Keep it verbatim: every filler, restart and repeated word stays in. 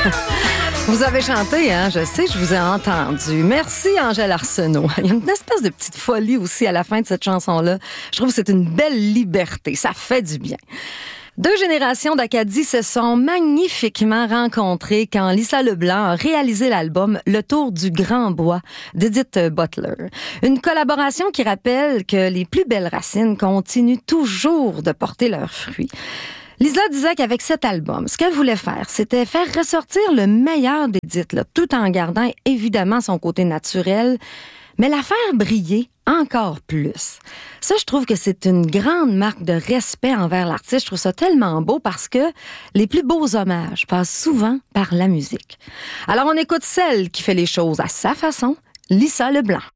Vous avez chanté, hein? Je sais, je vous ai entendu. Merci, Angèle Arsenault. Il y a une espèce de petite folie aussi à la fin de cette chanson-là. Je trouve que c'est une belle liberté. Ça fait du bien. Deux générations d'Acadie se sont magnifiquement rencontrées quand Lisa Leblanc a réalisé l'album Le Tour du Grand Bois d'Edith Butler. Une collaboration qui rappelle que les plus belles racines continuent toujours de porter leurs fruits. Lisa disait qu'avec cet album, ce qu'elle voulait faire, c'était faire ressortir le meilleur d'Edith, là, tout en gardant évidemment son côté naturel, mais la faire briller encore plus. Ça, je trouve que c'est une grande marque de respect envers l'artiste. Je trouve ça tellement beau parce que les plus beaux hommages passent souvent par la musique. Alors, on écoute celle qui fait les choses à sa façon, Lisa Leblanc.